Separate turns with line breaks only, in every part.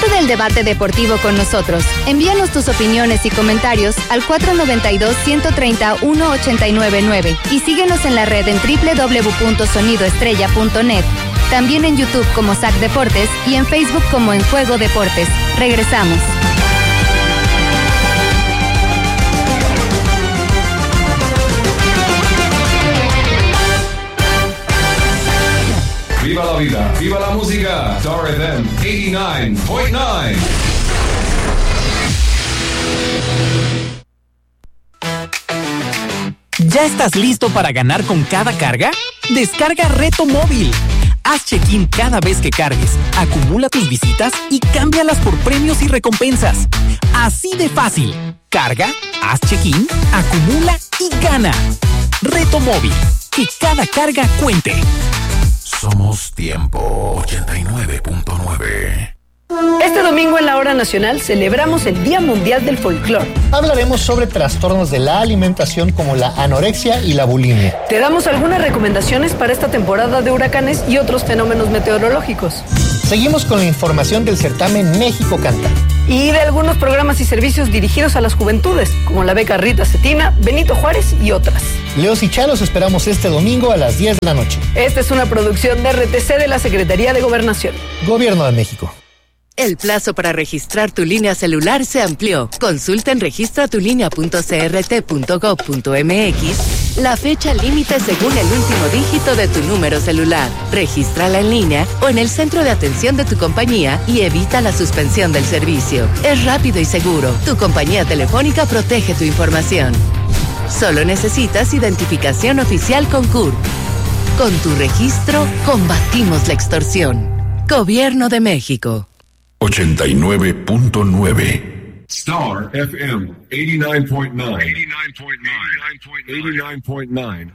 Parte del debate deportivo con nosotros. Envíanos tus opiniones y comentarios al 492-130-1899 y síguenos en la red en www.sonidoestrella.net. También en YouTube como SAC Deportes y en Facebook como En Juego Deportes. Regresamos.
Viva la vida, viva la música. Star FM 89.9.
¿Ya estás listo para ganar con cada carga? Descarga Reto Móvil. Haz check-in cada vez que cargues, acumula tus visitas y cámbialas por premios y recompensas. Así de fácil. Carga, haz check-in, acumula y gana. Reto Móvil. Que cada carga cuente.
Somos Tiempo 89.9.
Este domingo en la Hora Nacional celebramos el Día Mundial del Folclor.
Hablaremos sobre trastornos de la alimentación como la anorexia y la bulimia.
Te damos algunas recomendaciones para esta temporada de huracanes y otros fenómenos meteorológicos.
Seguimos con la información del certamen México Canta.
Y de algunos programas y servicios dirigidos a las juventudes, como la beca Rita Cetina, Benito Juárez y otras.
Leos y Chalos esperamos este domingo a las 10 de la noche.
Esta es una producción de RTC de la Secretaría de Gobernación.
Gobierno de México.
El plazo para registrar tu línea celular se amplió. Consulta en registratulinea.crt.gov.mx la fecha límite según el último dígito de tu número celular. Regístrala en línea o en el centro de atención de tu compañía y evita la suspensión del servicio. Es rápido y seguro. Tu compañía telefónica protege tu información. Solo necesitas identificación oficial con CURP. Con tu registro, combatimos la extorsión. Gobierno de México.
89.9.
Star FM 89.9. 89.9.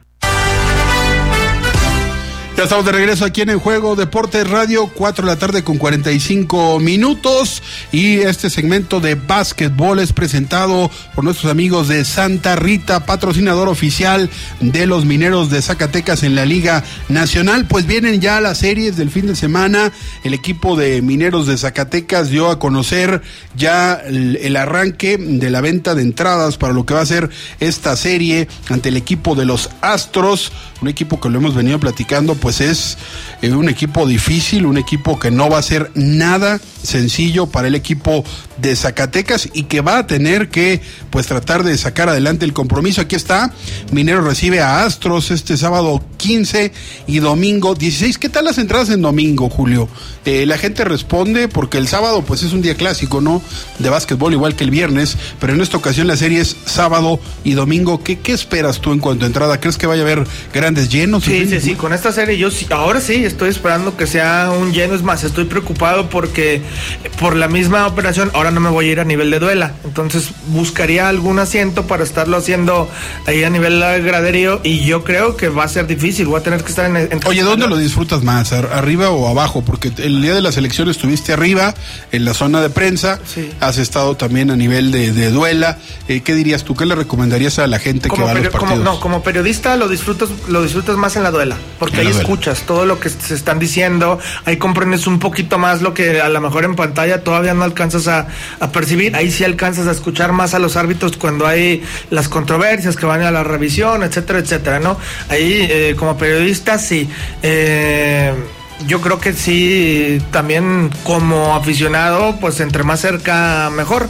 Ya estamos de regreso aquí en Juego Deportes Radio, 4 de la tarde con 45 minutos. Y este segmento de básquetbol es presentado por nuestros amigos de Santa Rita, patrocinador oficial de los Mineros de Zacatecas en la Liga Nacional. Pues vienen ya las series del fin de semana. El equipo de Mineros de Zacatecas dio a conocer ya el arranque de la venta de entradas para lo que va a ser esta serie ante el equipo de los Astros, un equipo que lo hemos venido platicando, pues es un equipo difícil, un equipo que no va a ser nada sencillo para el equipo de Zacatecas y que va a tener que pues tratar de sacar adelante el compromiso. Aquí está, Minero recibe a Astros este sábado 15 y domingo 16. ¿Qué tal las entradas en domingo, Julio? La gente responde porque el sábado pues es un día clásico, ¿no? De básquetbol igual que el viernes, pero en esta ocasión la serie es sábado y domingo. ¿Qué esperas tú en cuanto a entrada? ¿Crees que vaya a haber grandes llenos?
Sí, con esta serie yo sí, ahora sí estoy esperando que sea un lleno. Es más, estoy preocupado porque por la misma operación ahora no me voy a ir a nivel de duela, entonces buscaría algún asiento para estarlo haciendo ahí a nivel graderío y yo creo que va a ser difícil, voy a tener que estar en
Oye, ¿dónde lo disfrutas más? ¿Arriba o abajo? Porque el día de las elecciones estuviste arriba, en la zona de prensa, sí. Has estado también a nivel de duela. ¿Qué dirías tú? ¿Qué le recomendarías a la gente que va a los partidos?
Como periodista lo disfrutas más en la duela, porque ahí escuchas todo lo que se están diciendo, ahí comprendes un poquito más lo que a lo mejor en pantalla todavía no alcanzas a percibir, ahí sí alcanzas a escuchar más a los árbitros cuando hay las controversias que van a la revisión, etcétera, ¿no? Ahí como periodista sí, yo creo que sí, también como aficionado, pues entre más cerca mejor.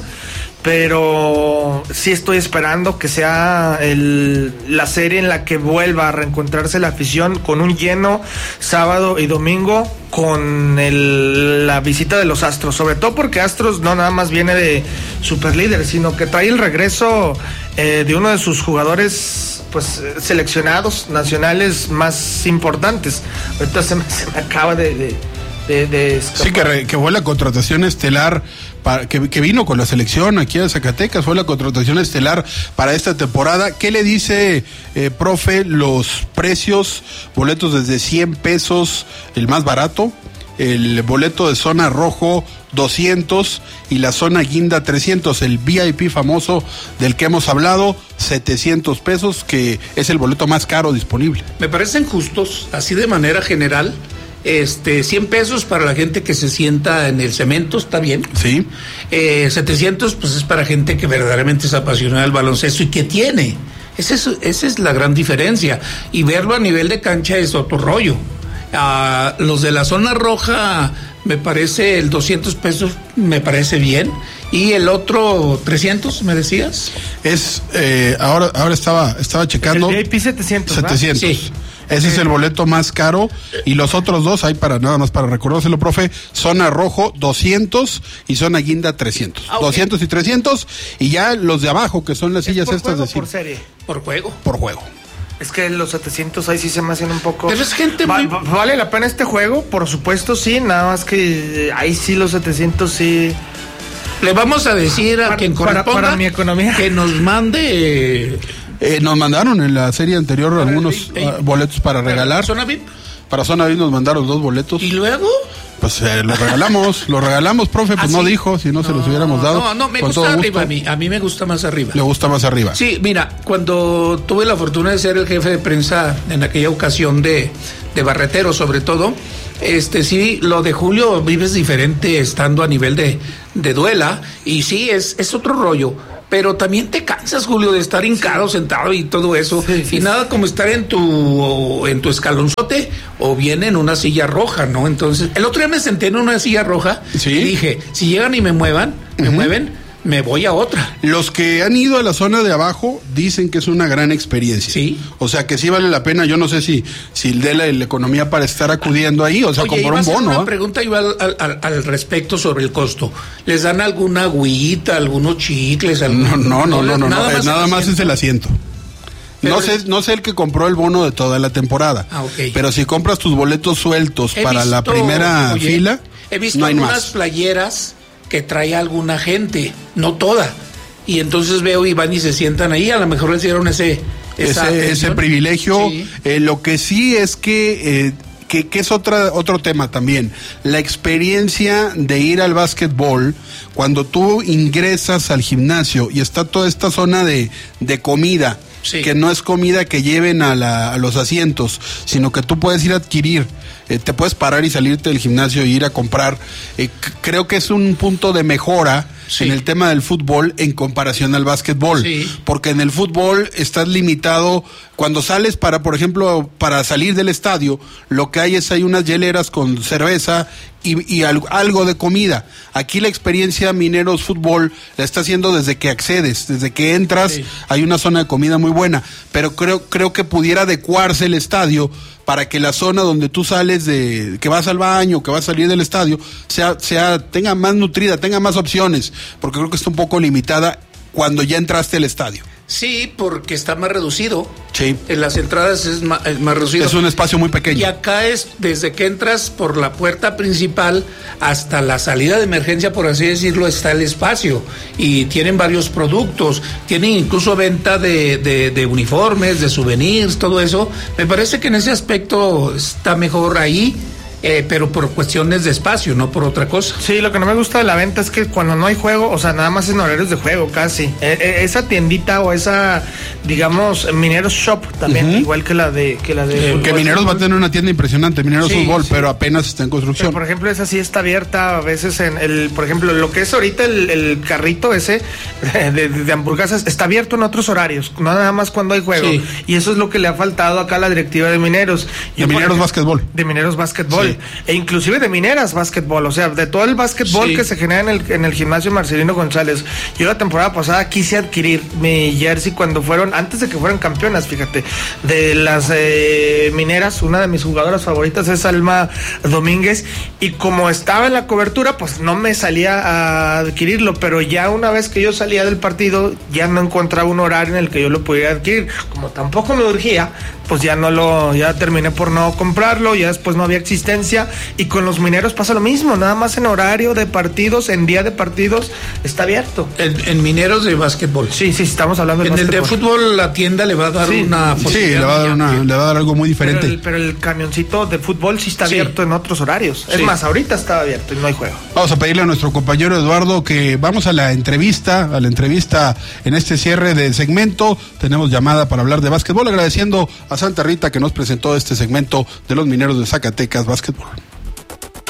Pero sí estoy esperando que sea la serie en la que vuelva a reencontrarse la afición con un lleno sábado y domingo con la visita de los Astros, sobre todo porque Astros no nada más viene de superlíder, sino que trae el regreso de uno de sus jugadores pues seleccionados nacionales más importantes. Ahorita se me acaba de
sí, que fue la contratación estelar que vino con la selección aquí a Zacatecas, fue la contratación estelar para esta temporada. ¿Qué le dice, profe, los precios? Boletos desde 100 pesos, el más barato, el boleto de zona rojo 200 y la zona guinda 300, el VIP famoso del que hemos hablado 700 pesos, que es el boleto más caro disponible.
Me parecen justos, así de manera general. 100 pesos para la gente que se sienta en el cemento, está bien.
Sí.
700, pues es para gente que verdaderamente es apasionada del baloncesto y que tiene. Esa es la gran diferencia. Y verlo a nivel de cancha es otro rollo. Los de la zona roja, me parece el 200 pesos, me parece bien. Y el otro 300, ¿me decías?
Ahora estaba checando.
El VIP 700.
700. Sí. Ese es el boleto más caro, y los otros dos, hay nada más para recordárselo, profe, zona rojo 200 y zona guinda 300. 200 y 300, y ya los de abajo, que son las sillas estas de
por serie.
Por juego.
Por juego.
Es que los 700 ahí sí se me hacen un poco...
Pero es gente
¿Vale la pena este juego? Por supuesto sí, nada más que ahí sí los 700 sí...
Le vamos a decir a quien corresponda
para mi economía
que nos mande...
nos mandaron en la serie anterior algunos boletos para regalar.
¿Para Zona VIP?
Para Zona VIP nos mandaron 2 boletos.
¿Y luego?
Pues los regalamos, profe, pues no dijo, si no se los hubiéramos dado.
No, me gusta arriba a mí me gusta más arriba.
Le gusta más arriba.
Sí, mira, cuando tuve la fortuna de ser el jefe de prensa en aquella ocasión de Barretero, sobre todo, sí, lo de Julio vives diferente estando a nivel de duela, y sí, es otro rollo. Pero también te cansas, Julio, de estar hincado, sentado y todo eso. Sí. Y nada como estar en tu escalonzote o bien en una silla roja, ¿no? Entonces, el otro día me senté en una silla roja y dije, si llegan y me mueven, me voy a otra.
Los que han ido a la zona de abajo dicen que es una gran experiencia.
Sí.
O sea, que sí vale la pena. Yo no sé si de la economía para estar acudiendo ahí, o sea, comprar un bono.
Una pregunta yo al respecto sobre el costo. ¿Les dan alguna agüita, algunos chicles?
No, nada más es el asiento. No sé el que compró el bono de toda la temporada.
Okay.
Pero si compras tus boletos sueltos para la primera fila,
he visto
no hay
algunas
más.
Playeras que trae alguna gente, no toda. Y entonces veo y van y se sientan ahí, a lo mejor les dieron ese
privilegio.
Sí.
Lo que sí es que es otro tema también. La experiencia de ir al básquetbol, cuando tú ingresas al gimnasio y está toda esta zona de comida, que no es comida que lleven a los asientos, sino que tú puedes ir a adquirir. Te puedes parar y salirte del gimnasio e ir a comprar. Creo que es un punto de mejora en el tema del fútbol en comparación al básquetbol, porque en el fútbol estás limitado. Cuando sales por ejemplo, para salir del estadio, lo que hay unas hieleras con cerveza y algo de comida. Aquí la experiencia Mineros Fútbol la está haciendo desde que accedes, desde que entras, hay una zona de comida muy buena, pero creo que pudiera adecuarse el estadio para que la zona donde tú sales que vas al baño, que vas a salir del estadio, tenga más nutrida, tenga más opciones, porque creo que está un poco limitada cuando ya entraste al estadio.
Sí, porque está más reducido.
Sí.
En las entradas es más reducido.
Es un espacio muy pequeño.
Y acá es desde que entras por la puerta principal hasta la salida de emergencia, por así decirlo, está el espacio. Y tienen varios productos. Tienen incluso venta de uniformes, de souvenirs, todo eso. Me parece que en ese aspecto está mejor ahí. Pero por cuestiones de espacio, no por otra cosa.
Sí, lo que no me gusta de la venta es que cuando no hay juego, o sea, nada más en horarios de juego casi. Esa tiendita o esa, digamos, Mineros Shop también, igual que la de
que Mineros va a tener una tienda impresionante, Mineros Fútbol, pero apenas está en construcción.
Pero, por ejemplo, esa sí está abierta a veces por ejemplo, lo que es ahorita el carrito ese de hamburguesas está abierto en otros horarios, no nada más cuando hay juego. Y eso es lo que le ha faltado acá a la directiva de Mineros.
De Mineros Básquetbol.
De Mineros Básquetbol. E inclusive de Mineras Básquetbol, o sea, de todo el básquetbol que se genera en el gimnasio Marcelino González. Yo la temporada pasada quise adquirir mi jersey antes de que fueran campeonas, fíjate, de las Mineras. Una de mis jugadoras favoritas es Alma Domínguez, y como estaba en la cobertura, pues no me salía a adquirirlo, pero ya una vez que yo salía del partido, ya no encontraba un horario en el que yo lo pudiera adquirir. Como tampoco me urgía, pues ya terminé por no comprarlo, ya después no había existencia. Y con los Mineros pasa lo mismo, nada más en horario de partidos, en día de partidos está abierto.
En Mineros de básquetbol.
Sí, estamos hablando de básquetbol.
En el de fútbol la tienda le va a dar una
le va a dar algo muy diferente.
Pero el camioncito de fútbol sí está abierto en otros horarios. Es más, ahorita está abierto y no hay juego.
Vamos a pedirle a nuestro compañero Eduardo que vamos a la entrevista en este cierre del segmento. Tenemos llamada para hablar de básquetbol, agradeciendo a Santa Rita, que nos presentó este segmento de los Mineros de Zacatecas Básquetbol.